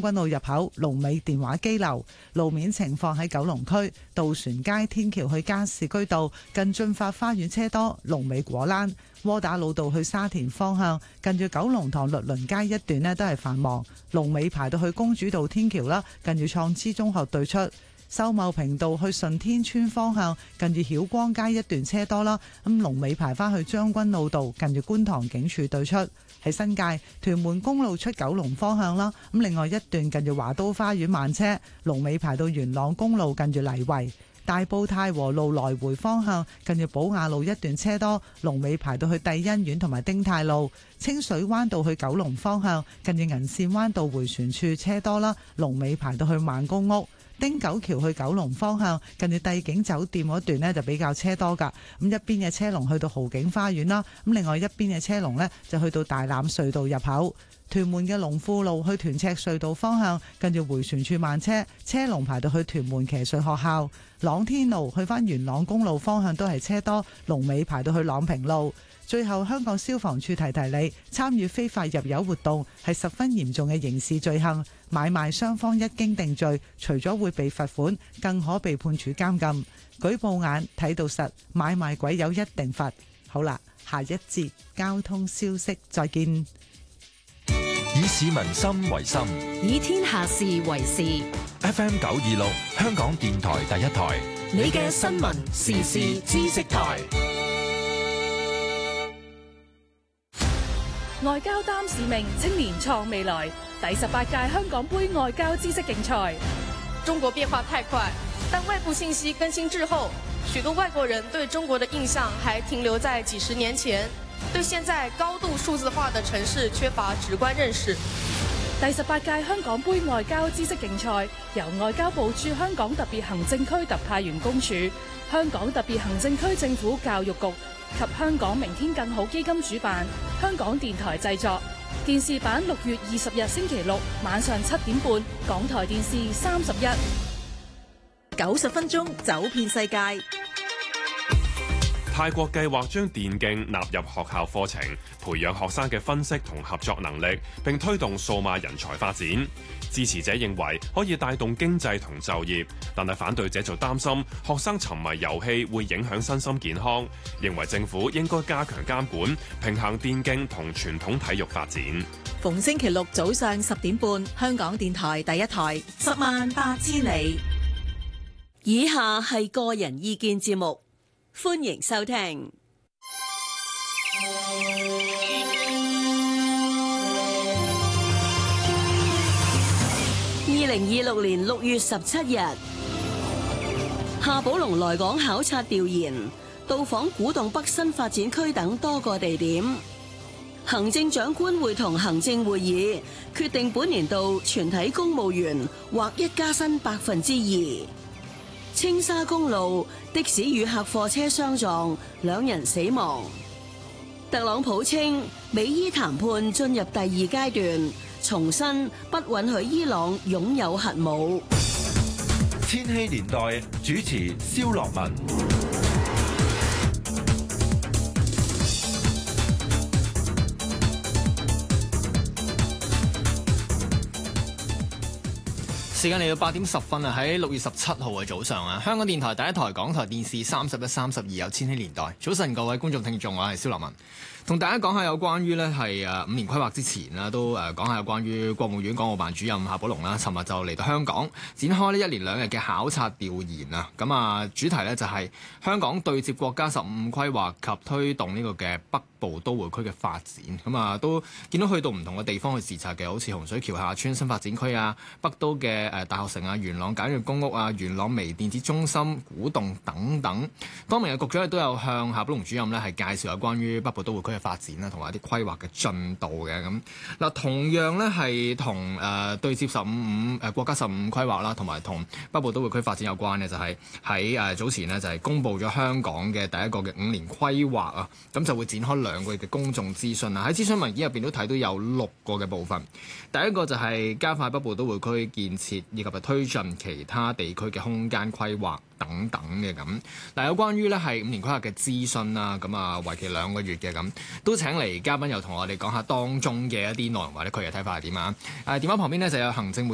軍澳入口龍尾電話機樓。路面情況喺九龍區渡船街天橋去加士居道近駿發花園車多，龍尾果欄。窩打老道去沙田方向近住九龍塘律倫街一段呢都係繁忙，龍尾排到去公主道天橋啦，近住創知中學對出。秀茂坪道去順天村方向近住曉光街一段車多啦，咁龍尾排返去將軍澳道近住觀塘警署對出。喺新界屯門公路出九龍方向啦，咁另外一段近住華都花園慢車，龍尾排到元朗公路近住泥圍。大埔太和路來回方向近住寶雅路一段車多，龍尾排到去帝欣苑同埋丁太路。清水灣道去九龍方向近住銀線灣道回旋處車多啦，龍尾排到去孟公屋。汀九橋去九龍方向近住帝景酒店嗰段呢就比較車多噶，咁一邊嘅車龍去到豪景花園啦，咁另外一邊嘅車龍呢就去到大欖隧道入口。屯門嘅龍富路去屯赤隧道方向近住回旋處慢車，車龍排到去屯門騎術學校。朗天路去返元朗公路方向都係車多，龍尾排到去朗平路。最後，香港消防處提提你，參與非法入油活動係十分嚴重嘅刑事罪行，買賣雙方一經定罪，除咗會被罰款，更可被判處監禁。舉報眼睇到實，買賣鬼友一定罰。好啦，下一節交通消息再見。 以市民心為心， 以天下事為事。 FM 926，香港電台第一台， 你嘅新聞時事知識台。 外交擔使命，青年創未來。第18屆香港杯外交知識競賽。 中國變化太快，但外部信息更新滯後，許多外國人對中國的印象還停留在幾十年前，對現在高度數字化的城市缺乏直觀認識。 第18屆香港杯外交知識競賽由外交部駐香港特別行政區特派員公署、香港特別行政區政府教育局及香港明天更好基金主辦，香港電台製作。電視版6月20日星期六晚上7點半，港台電視31。 90分鐘走遍世界。 泰國計劃將電競納入學校課程，培養學生嘅分析同合作能力，並推動數碼人才發展。支持者認為可以帶動經濟同就業，但係反對者就擔心學生沉迷遊戲會影響身心健康，認為政府應該加強監管，平衡電競同傳統體育發展。 逢星期六早上10點半，香港電台第一台，108000里。以下係個人意見節目。歡迎收聽。2026年6月17日，夏寶龍來港考察調研，到訪古洞北新發展區等多個地點。行政長官會同行政會議決定本年度全體公務員劃一加薪2%。青沙公路的士與客貨車相撞，2人死亡。特朗普稱美伊談判進入第2階段，重申不允許伊朗擁有核武。 千禧年代主持蕭樂文。 時間嚟到8點10分啊！喺6月17號嘅早上啊，香港電台第一台、港台電視31、32有千禧年代。早晨各位觀眾聽眾，我係蕭樂文，同大家講下有關於呢係5年規劃之前啦，都講下有關於國務院港澳辦主任夏寶龍啦，尋日就嚟到香港展開呢1連2日嘅考察調研啊。咁啊，主題呢就係香港對接國家15規劃及推動呢個嘅北部都會區嘅發展。咁啊，都見到去到唔同嘅地方去視察嘅，好似洪水橋下村新發展區啊、北都嘅大學城啊、元朗簡約公屋啊、元朗微電子中心、古洞等等。當明嘅局長亦都有向夏寶龍主任呢係介紹有關於北部都會區嘅發展啦，同埋啲規劃嘅進度嘅。咁嗱，同樣呢係同對接國家15規劃啦，同埋同北部都會區發展有關嘅，就係喺早前呢，就係公布咗香港嘅第一個嘅5年規劃啊，咁就會展開2個月嘅公眾諮詢啦。喺諮詢文件入邊都睇到有6個嘅部分，第一個就係加快北部都會區建設，以及係推進其他地區嘅空間規劃等等嘅。咁嗱，有關於呢係5年規劃嘅諮詢啦，咁啊為期2個月嘅。咁都請嚟嘉賓又同我哋講下當中嘅一啲內容或者佢嘅睇法係點啊。電話旁邊呢就有行政會